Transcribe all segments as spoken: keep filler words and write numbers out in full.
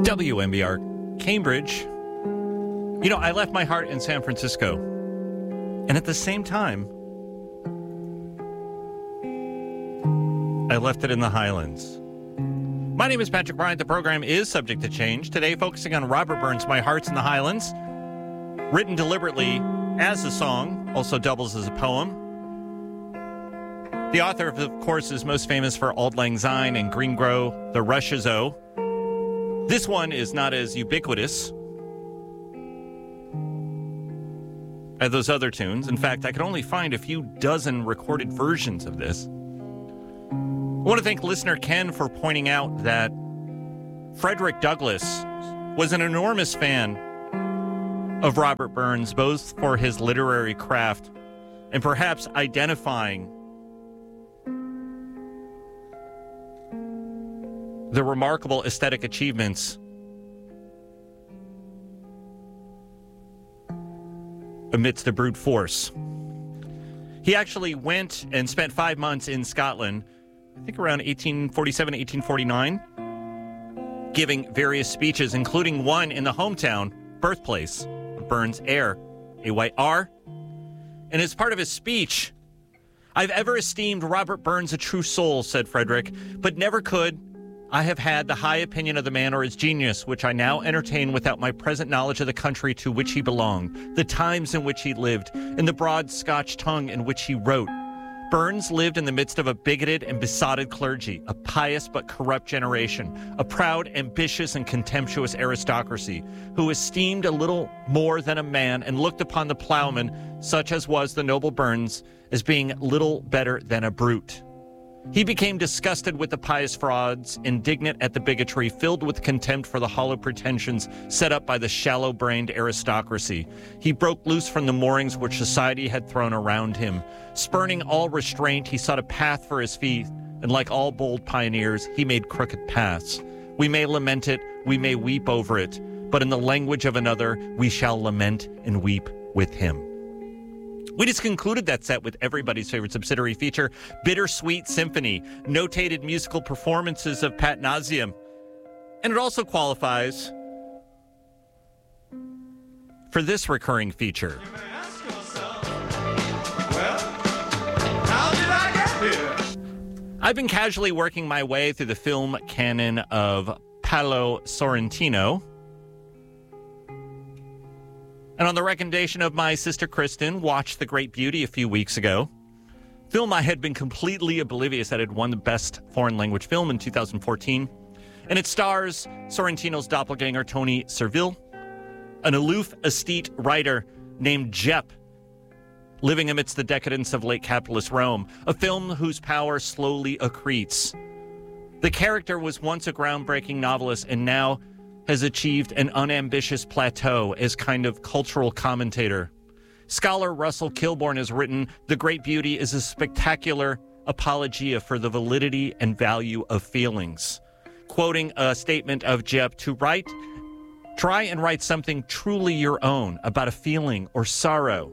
W M B R Cambridge. You know, I left my heart in San Francisco. And at the same time, I left it in the Highlands. My name is Patrick Bryant. The program is subject to change. Today, focusing on Robert Burns' My Heart's in the Highlands. Written deliberately as a song, also doubles as a poem. The author, of course, is most famous for Auld Lang Syne and Green Grow, The Rushes O. This one is not as ubiquitous as those other tunes. In fact, I could only find a few dozen recorded versions of this. I want to thank listener Ken for pointing out that Frederick Douglass was an enormous fan of Robert Burns, both for his literary craft and perhaps identifying the remarkable aesthetic achievements amidst the brute force. He actually went and spent five months in Scotland, I think around eighteen forty-seven, eighteen forty-nine, giving various speeches, including one in the hometown, birthplace of Burns, Ayr, A Y R. And as part of his speech, "I've ever esteemed Robert Burns a true soul," said Frederick, "but never could I have had the high opinion of the man or his genius, which I now entertain without my present knowledge of the country to which he belonged, the times in which he lived, and the broad Scotch tongue in which he wrote. Burns lived in the midst of a bigoted and besotted clergy, a pious but corrupt generation, a proud, ambitious, and contemptuous aristocracy, who esteemed a little more than a man and looked upon the plowman, such as was the noble Burns, as being little better than a brute. He became disgusted with the pious frauds, indignant at the bigotry, filled with contempt for the hollow pretensions set up by the shallow-brained aristocracy. He broke loose from the moorings which society had thrown around him. Spurning all restraint, he sought a path for his feet, and like all bold pioneers, he made crooked paths. We may lament it, we may weep over it, but in the language of another, we shall lament and weep with him." We just concluded that set with everybody's favorite subsidiary feature, Bittersweet Symphony, notated musical performances of Pat Nauseam. And it also qualifies for this recurring feature. You may ask yourself, well, how did I get here? I've been casually working my way through the film canon of Paolo Sorrentino. And on the recommendation of my sister Kristen, watched The Great Beauty a few weeks ago. Film I had been completely oblivious that had won the Best Foreign Language Film in two thousand fourteen. And it stars Sorrentino's doppelganger Tony Servillo, an aloof, aesthete writer named Jep, living amidst the decadence of late capitalist Rome, a film whose power slowly accretes. The character was once a groundbreaking novelist and now has achieved an unambitious plateau as kind of cultural commentator. Scholar Russell Kilborn has written, "The Great Beauty is a spectacular apologia for the validity and value of feelings." Quoting a statement of Jep, to write, try and write something truly your own about a feeling or sorrow.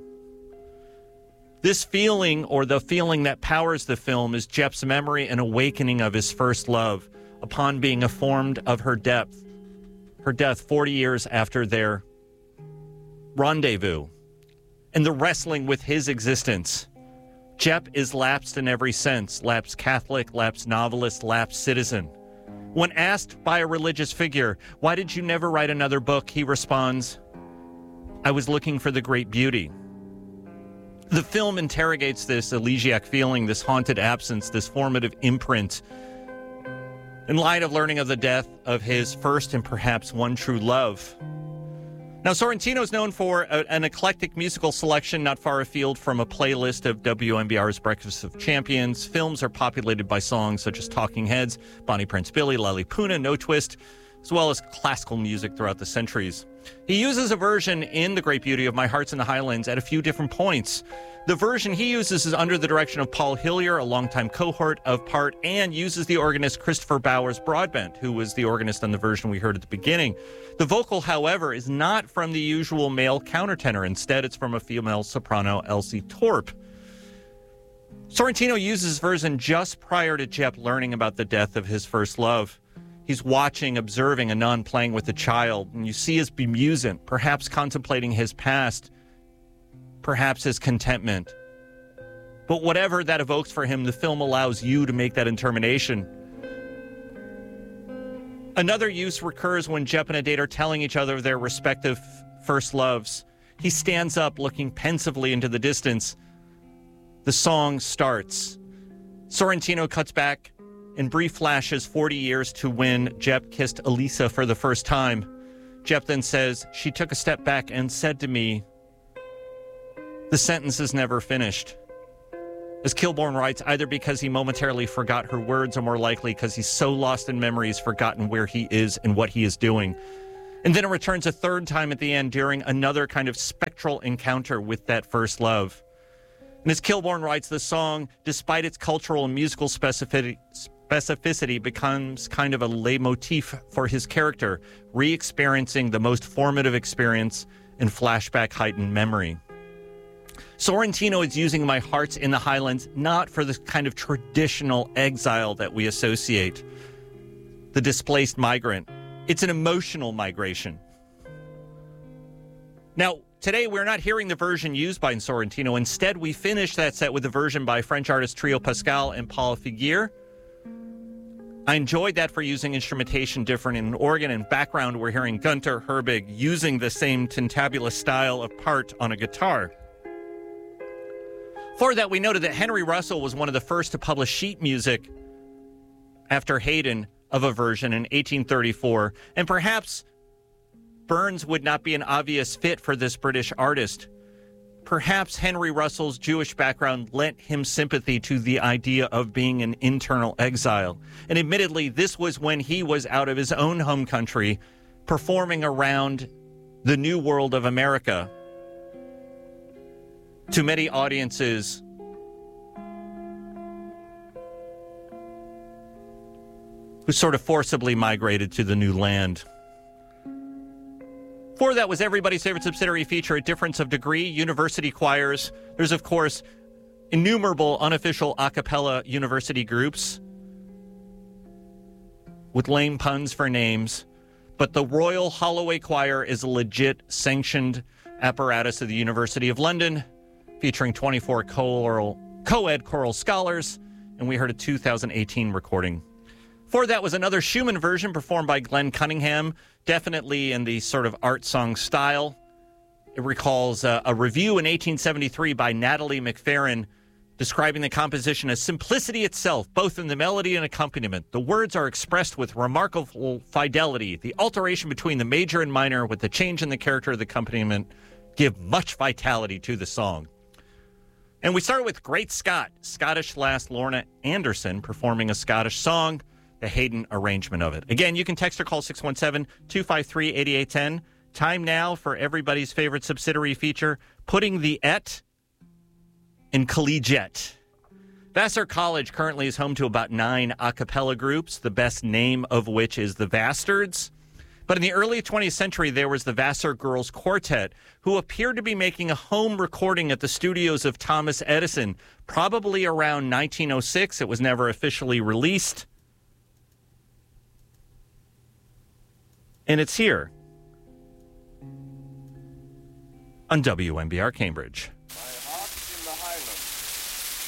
This feeling, or the feeling that powers the film, is Jep's memory and awakening of his first love upon being informed of her depth. Her death forty years after their rendezvous, and the wrestling with his existence. Jep is lapsed in every sense, lapsed Catholic, lapsed novelist, lapsed citizen. When asked by a religious figure, "Why did you never write another book?" he responds, "I was looking for the great beauty." The film interrogates this elegiac feeling, this haunted absence, this formative imprint, in light of learning of the death of his first and perhaps one true love. Now, Sorrentino is known for a, an eclectic musical selection not far afield from a playlist of W M B R's Breakfast of Champions. Films are populated by songs such as Talking Heads, Bonnie Prince Billy, Lali Puna, No Twist, as well as classical music throughout the centuries. He uses a version in The Great Beauty of My Heart's in the Highlands at a few different points. The version he uses is under the direction of Paul Hillier, a longtime cohort of Part, and uses the organist Christopher Bowers Broadbent, who was the organist on the version we heard at the beginning. The vocal, however, is not from the usual male countertenor. Instead, it's from a female soprano, Elsie Torp. Sorrentino uses this version just prior to Jep learning about the death of his first love. He's watching, observing Anand playing with a child, and you see his bemusement, perhaps contemplating his past, perhaps his contentment. But whatever that evokes for him, the film allows you to make that determination. Another use recurs when Jep and a date are telling each other their respective first loves. He stands up, looking pensively into the distance. The song starts. Sorrentino cuts back in brief flashes forty years to when Jep kissed Elisa for the first time. Jep then says, "She took a step back and said to me," the sentence is never finished. As Kilborn writes, either because he momentarily forgot her words or more likely because he's so lost in memory he's forgotten where he is and what he is doing. And then it returns a third time at the end during another kind of spectral encounter with that first love. And as Kilborn writes, the song, despite its cultural and musical specificity, specificity becomes kind of a leitmotif for his character, re-experiencing the most formative experience in flashback-heightened memory. Sorrentino is using My Heart's in the Highlands not for the kind of traditional exile that we associate, the displaced migrant. It's an emotional migration. Now, today we're not hearing the version used by Sorrentino. Instead, we finish that set with a version by French artist Trio Pascal and Paul Figuier. I enjoyed that for using instrumentation different in organ and background. We're hearing Gunter Herbig using the same tintabulous style of part on a guitar. For that, we noted that Henry Russell was one of the first to publish sheet music after Haydn of a version in eighteen thirty-four, and perhaps Burns would not be an obvious fit for this British artist. Perhaps Henry Russell's Jewish background lent him sympathy to the idea of being an internal exile. And admittedly, this was when he was out of his own home country, performing around the new world of America to many audiences who sort of forcibly migrated to the new land. For that was everybody's favorite subsidiary feature, A Difference of Degree, university choirs. There's, of course, innumerable unofficial a cappella university groups with lame puns for names, but the Royal Holloway Choir is a legit sanctioned apparatus of the University of London, featuring twenty-four choral, co-ed choral scholars, and we heard a two thousand eighteen recording. For that was another Schumann version performed by Glenn Cunningham, definitely in the sort of art song style. It recalls uh, a review in eighteen seventy-three by Natalie McFerrin describing the composition as simplicity itself, both in the melody and accompaniment. The words are expressed with remarkable fidelity. The alteration between the major and minor with the change in the character of the accompaniment give much vitality to the song. And we started with Great Scott, Scottish lass Lorna Anderson performing a Scottish song, the Haydn arrangement of it. Again, you can text or call six one seven, two five three, eight eight one zero. Time now for everybody's favorite subsidiary feature, putting the et in collegiate. Vassar College currently is home to about nine a cappella groups, the best name of which is the Vastards. But in the early twentieth century, there was the Vassar Girls Quartet, who appeared to be making a home recording at the studios of Thomas Edison, probably around nineteen oh six. It was never officially released. And it's here on W M B R Cambridge.